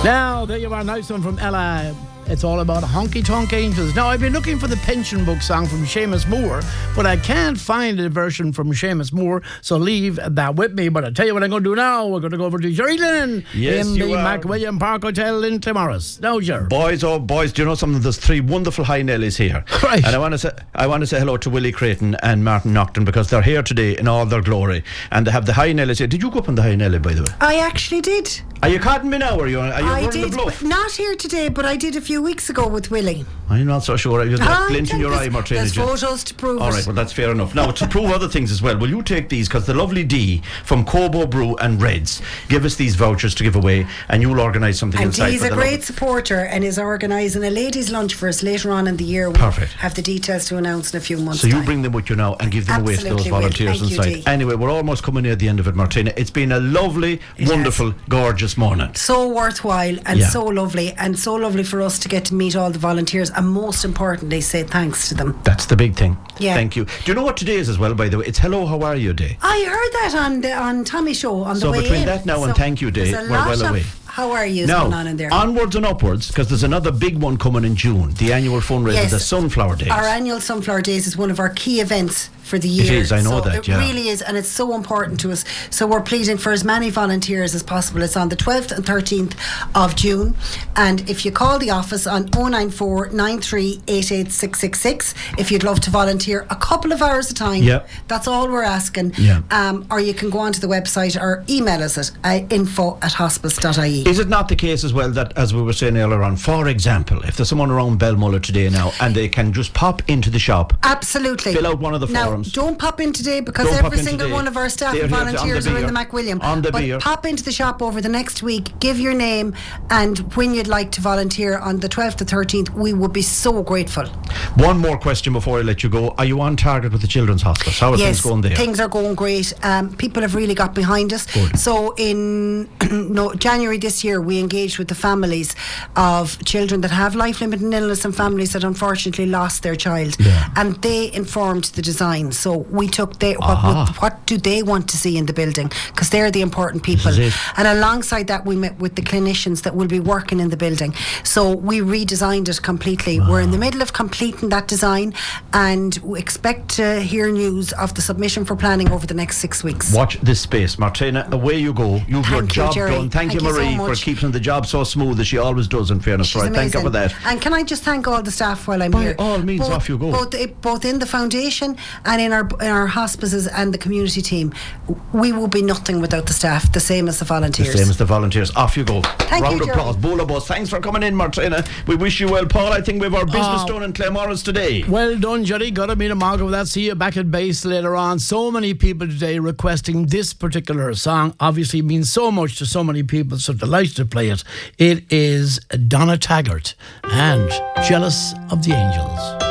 Now, there you are, nice one from Ella. It's all about Honky Tonk Angels. Now, I've been looking for the Pension Book song from Seamus Moore, but I can't find a version from Seamus Moore, so leave that with me. But I'll tell you what I'm going to do now. We're going to go over to Jerry Lynn in the McWilliam Park Hotel in Timorous. Now, Jerry. Boys, oh boys, do you know something? There's three wonderful high Nellies here. Right. And I want to say hello to Willie Creighton and Martin Nocton, because they're here today in all their glory. And they have the high Nellies here. Did you go up on the high Nelly, by the way? I actually did. Are you cutting me now, or are you I running did, the bluff? but not here today, but I did a few weeks ago with Willie. I'm not so sure. You've got glint in your eye, Martina. There's photos to prove it. All right, well, that's fair enough. Now, to prove other things as well, will you take these? Because the lovely Dee from Cobo Brew and Reds give us these vouchers to give away, and you'll organise something and inside. And Dee's a great supporter and is organising a ladies' lunch for us later on in the year. Perfect. We'll have the details to announce in a few months' So you time. bring them with you now and give them away to those volunteers inside. You, anyway, we're almost coming near the end of it, Martina. It's been a lovely, wonderful, gorgeous morning. So worthwhile and so lovely for us to get to meet all the volunteers and most importantly say thanks to them. That's the big thing. Yeah. Thank you. Do you know what today is as well, by the way? It's Hello, How Are You Day. I heard that on Tommy's show on the way in. So between that now and Thank You Day, we're well away. How are you now, going on in there? Onwards and upwards, because there's another big one coming in June, the annual fundraiser, the Sunflower Days. Our annual Sunflower Days is one of our key events for the year. It is, I know that, It really is, and it's so important to us. So we're pleading for as many volunteers as possible. It's on the 12th and 13th of June. And if you call the office on 094 93 88666, if you'd love to volunteer a couple of hours a time, that's all we're asking. Or you can go onto the website or email us at info@hospice.ie. Is it not the case as well that, as we were saying earlier on, for example, if there's someone around Belmuller today now and they can just pop into the shop, absolutely, fill out one of the forms. Don't pop in today because every single one of our staff and volunteers are in the McWilliam. But pop into the shop over the next week, give your name and when you'd like to volunteer on the 12th to 13th. We would be so grateful. One more question before I let you go. Are you on target with the Children's Hospice? How are things going there? Things are going great. People have really got behind us. Good. So in January this year we engaged with the families of children that have life-limiting illness and families that unfortunately lost their child, and they informed the design. So we took what do they want to see in the building, because they're the important people. And alongside that we met with the clinicians that will be working in the building. So we redesigned it completely. We're in the middle of completing that design and we expect to hear news of the submission for planning over the next 6 weeks. Watch this space. Martina, away you go. You've your job done. Thank you, Marie, for keeping the job so smooth as she always does, in fairness. Thank you for that. And can I just thank all the staff while I'm here? By all means, off you go. Both in the foundation and in our hospices and the community team. We will be nothing without the staff, the same as the volunteers. Off you go. Thank Round you, of applause. Bola Bus. Thanks for coming in, Martina. We wish you well, Paul. I think we have our business done in Claremorris today. Well done, Jerry. Gotta meet a mark of that. See you back at base later on. So many people today requesting this particular song. Obviously means so much to so many people, so delighted to play it. It is Donna Taggart and Jealous of the Angels.